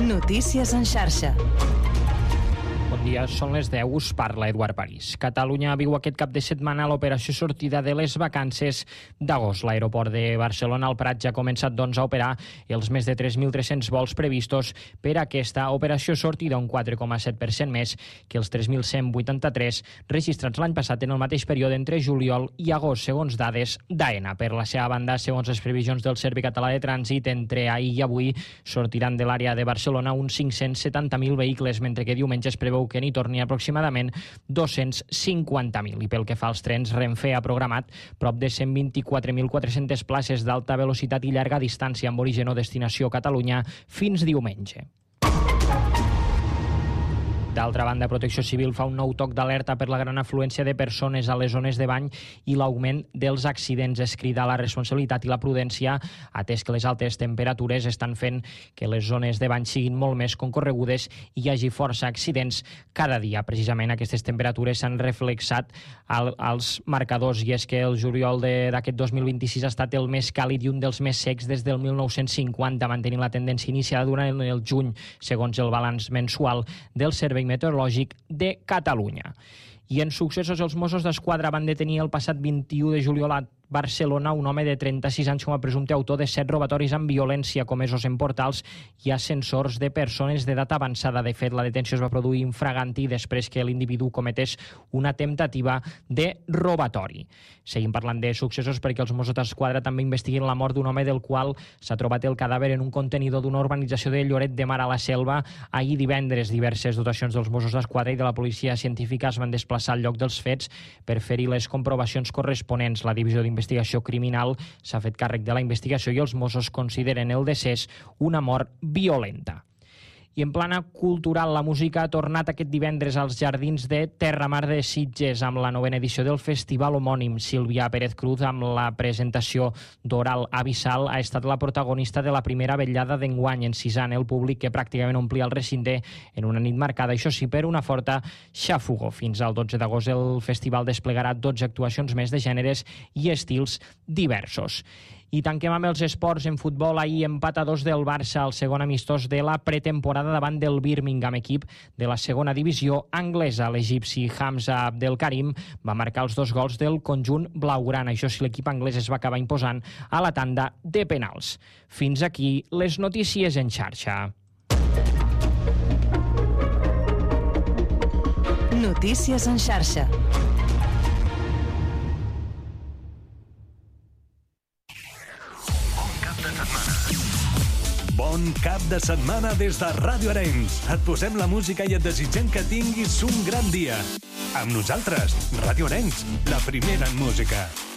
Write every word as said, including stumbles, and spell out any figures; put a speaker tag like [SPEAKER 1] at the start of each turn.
[SPEAKER 1] Notícies en xarxa.
[SPEAKER 2] Bon dia, són les deu, us parla Eduard París. Catalunya viu aquest cap de setmana l'operació sortida de les vacances d'agost. L'aeroport de Barcelona al Prat ja ha començat doncs, a operar els més de tres mil tres-cents vols previstos per aquesta operació sortida, un quatre coma set per cent més que els tres mil cent vuitanta-tres registrats l'any passat en el mateix període entre juliol i agost, segons dades d'AENA. Per la seva banda, segons les previsions del Servei Català de Trànsit, entre ahir i avui sortiran de l'àrea de Barcelona uns cinc-cents setanta mil vehicles, mentre que diumenge es preveu que n'hi torni aproximadament dos-cents cinquanta mil. I pel que fa als trens, Renfe ha programat prop de cent vint-i-quatre mil quatre-cents places d'alta velocitat i llarga distància amb origen o destinació a Catalunya fins diumenge. D'altra banda, Protecció Civil fa un nou toc d'alerta per la gran afluència de persones a les zones de bany i l'augment dels accidents. Es crida a la responsabilitat i la prudència, atès que les altes temperatures estan fent que les zones de bany siguin molt més concorregudes i hi hagi força accidents cada dia. Precisament aquestes temperatures s'han reflexat al, als marcadors, i és que el juliol d'aquest dos mil vint-i-sis ha estat el més càlid i un dels més secs des del mil nou-cents cinquanta, mantenint la tendència iniciada durant el juny, segons el balanç mensual del Servei Meteorològic de Catalunya. I en successos, els Mossos d'Esquadra van detenir el passat vint-i-u de juliol a Barcelona un home de trenta-sis anys com a presumpte autor de set robatoris amb violència comesos en portals i ascensors de persones d'edat avançada. De fet, la detenció es va produir infraganti després que l'individu cometés una temptativa de robatori. Seguim parlant de successos perquè els Mossos d'Esquadra també investiguen la mort d'un home del qual s'ha trobat el cadàver en un contenidor d'una urbanització de Lloret de Mar a la Selva. Ahir divendres, diverses dotacions dels Mossos d'Esquadra i de la policia científica es van desplaçar al lloc dels fets per fer-hi les comprovacions corresponents. La divisió d'investigació criminal s'ha fet càrrec de la investigació i els Mossos consideren el decés una mort violenta. I en plana cultural, la música ha tornat aquest divendres als jardins de Terramar de Sitges amb la novena edició del festival homònim. Sílvia Pérez Cruz, amb la presentació d'Oral Abissal, ha estat la protagonista de la primera vetllada d'enguany, encisant el públic que pràcticament omplia el recinte en una nit marcada, això sí, per una forta xafogor. Fins al dotze d'agost el festival desplegarà dotze actuacions més de gèneres i estils diversos. I tanquem amb els esports. En futbol, ahir empat a dos del Barça al segon amistós de la pretemporada davant del Birmingham, equip de la segona divisió anglesa. L'egipci Hamza Abdelkarim va marcar els dos gols del conjunt blaugrana. Això sí, l'equip anglès es va acabar imposant a la tanda de penals. Fins aquí les notícies en xarxa.
[SPEAKER 1] Notícies en xarxa.
[SPEAKER 3] Bon cap de setmana des de Ràdio Arenys. Et posem la música i et desitgem que tinguis un gran dia. Amb nosaltres, Ràdio Arenys, la primera en música.